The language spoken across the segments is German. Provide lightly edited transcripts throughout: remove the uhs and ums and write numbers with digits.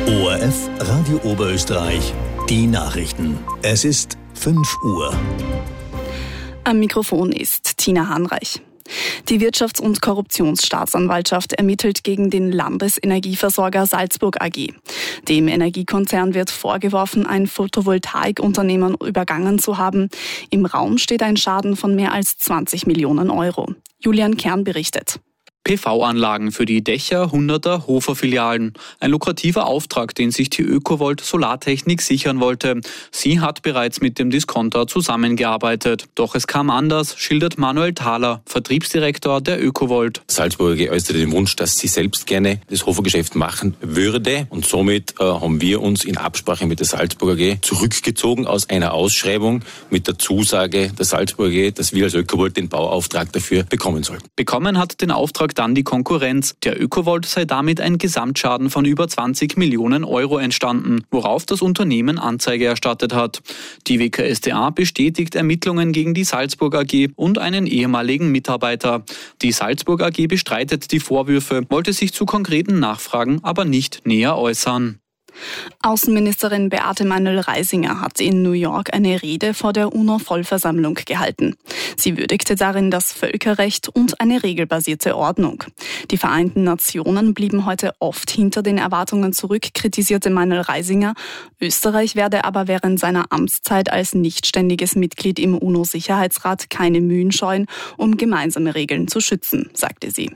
ORF Radio Oberösterreich, die Nachrichten. Es ist 5 Uhr. Am Mikrofon ist Tina Hanreich. Die Wirtschafts- und Korruptionsstaatsanwaltschaft ermittelt gegen den Landesenergieversorger Salzburg AG. Dem Energiekonzern wird vorgeworfen, ein Photovoltaikunternehmen übergangen zu haben. Im Raum steht ein Schaden von mehr als 20 Millionen Euro. Julian Kern berichtet. PV-Anlagen für die Dächer 100er Hofer-Filialen. Ein lukrativer Auftrag, den sich die Ökovolt Solartechnik sichern wollte. Sie hat bereits mit dem Discounter zusammengearbeitet. Doch es kam anders, schildert Manuel Thaler, Vertriebsdirektor der Ökovolt. Salzburg AG äußerte den Wunsch, dass sie selbst gerne das Hofergeschäft machen würde. Und somit haben wir uns in Absprache mit der Salzburg AG zurückgezogen aus einer Ausschreibung mit der Zusage der Salzburg AG, dass wir als Ökovolt den Bauauftrag dafür bekommen sollten. Bekommen hat den Auftrag dann die Konkurrenz. Der Ökovolt sei damit ein Gesamtschaden von über 20 Millionen Euro entstanden, worauf das Unternehmen Anzeige erstattet hat. Die WKStA bestätigt Ermittlungen gegen die Salzburg AG und einen ehemaligen Mitarbeiter. Die Salzburg AG bestreitet die Vorwürfe, wollte sich zu konkreten Nachfragen aber nicht näher äußern. Außenministerin Beate Meinl-Reisinger hat in New York eine Rede vor der UNO-Vollversammlung gehalten. Sie würdigte darin das Völkerrecht und eine regelbasierte Ordnung. Die Vereinten Nationen blieben heute oft hinter den Erwartungen zurück, kritisierte Meinl-Reisinger. Österreich werde aber während seiner Amtszeit als nichtständiges Mitglied im UNO-Sicherheitsrat keine Mühen scheuen, um gemeinsame Regeln zu schützen, sagte sie.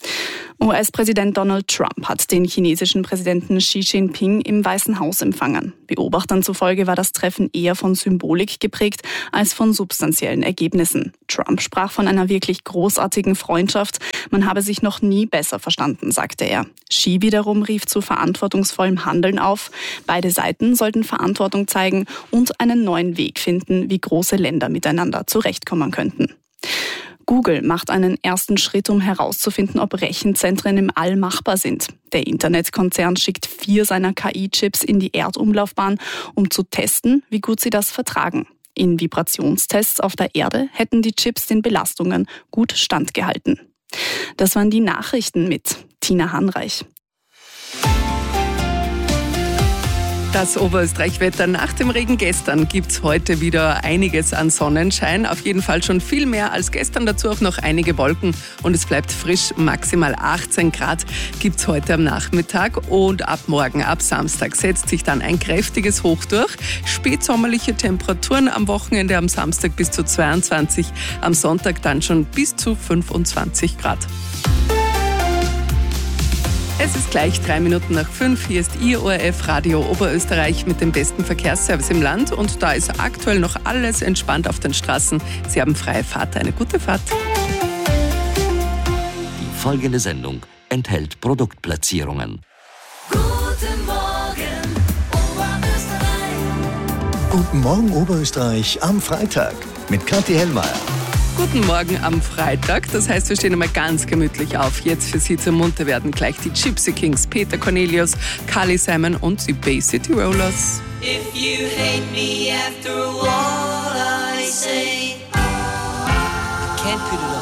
US-Präsident Donald Trump hat den chinesischen Präsidenten Xi Jinping im Weißen Haus empfangen. Beobachtern zufolge war das Treffen eher von Symbolik geprägt als von substanziellen Ergebnissen. Trump sprach von einer wirklich großartigen Freundschaft. Man habe sich noch nie besser verstanden, sagte er. Xi wiederum rief zu verantwortungsvollem Handeln auf. Beide Seiten sollten Verantwortung zeigen und einen neuen Weg finden, wie große Länder miteinander zurechtkommen könnten. Google macht einen ersten Schritt, um herauszufinden, ob Rechenzentren im All machbar sind. Der Internetkonzern schickt 4 seiner KI-Chips in die Erdumlaufbahn, um zu testen, wie gut sie das vertragen. In Vibrationstests auf der Erde hätten die Chips den Belastungen gut standgehalten. Das waren die Nachrichten mit Tina Hanreich. Das Oberösterreich-Wetter nach dem Regen gestern gibt's heute wieder einiges an Sonnenschein. Auf jeden Fall schon viel mehr als gestern. Dazu auch noch einige Wolken und es bleibt frisch. Maximal 18 Grad gibt's heute am Nachmittag und ab morgen, ab Samstag, setzt sich dann ein kräftiges Hoch durch. Spätsommerliche Temperaturen am Wochenende, am Samstag bis zu 22, am Sonntag dann schon bis zu 25 Grad. Es ist gleich 3 Minuten nach 5. Hier ist Ihr ORF Radio Oberösterreich mit dem besten Verkehrsservice im Land. Und da ist aktuell noch alles entspannt auf den Straßen. Sie haben freie Fahrt. Eine gute Fahrt. Die folgende Sendung enthält Produktplatzierungen. Guten Morgen, Oberösterreich. Guten Morgen, Oberösterreich am Freitag mit Kathi Hellmeier. Guten Morgen am Freitag, das heißt, wir stehen einmal ganz gemütlich auf. Jetzt für Sie zum Munter werden gleich die Gypsy Kings, Peter Cornelius, Carly Simon und die Bay City Rollers. If you hate me after all I say, can't put it